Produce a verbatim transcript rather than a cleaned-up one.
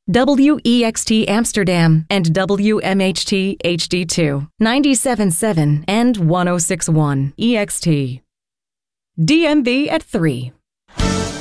W E X T Amsterdam and W M H T H D two, ninety-seven point seven and one oh six point one E X T. D M V at three.